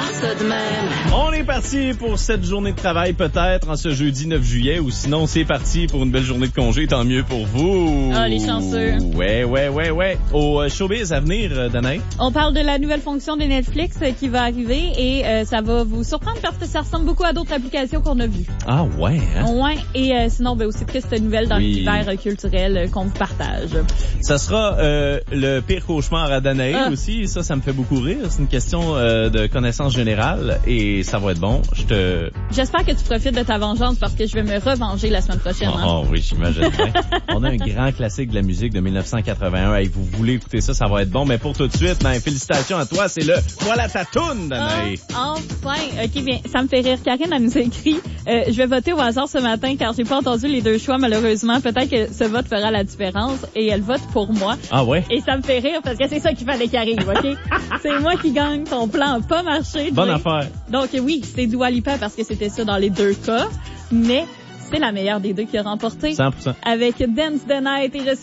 ça de même. On est parti pour cette journée de travail peut-être en ce jeudi 9 juillet ou sinon c'est parti pour une belle journée de congé, tant mieux pour vous. Ah, les chanceux. Ouais. Au showbiz à venir, Danae. On parle de la nouvelle fonction de Netflix qui va arriver et ça va vous surprendre parce que ça ressemble beaucoup à d'autres applications qu'on a vues. Ah ouais, hein? Ouais, et sinon, aussi triste nouvelle dans l'univers culturel qu'on vous partage. Ça sera le pire cauchemar à Danae aussi. Ça me fait beaucoup rire. C'est une question de connaissance générale et ça va être bon. J'espère que tu profites de ta vengeance parce que je vais me revenger la semaine prochaine. Oh oui, j'imagine bien. On a un grand classique de la musique de 1981. Hey, vous voulez écouter ça va être bon. Mais pour tout de suite, félicitations à toi. C'est le Voilà ta toune, Danae. Enfin. OK, bien, ça me fait rire. Karine, elle nous a écrit je vais voter au hasard ce matin car j'ai pas entendu les deux choix, malheureusement. Peut-être que ce vote fera la différence et elle vote pour moi. Ah ouais? Et ça me fait rire parce que c'est ça qu'il fallait qu'il arrive, OK? C'est moi qui gagne. Ton plan n'a pas marché. Bonne affaire. Donc oui, c'est Dua Lipa parce que c'était ça dans les deux cas. Mais c'est la meilleure des deux qui a remporté. 100%. Avec Dance the Night et je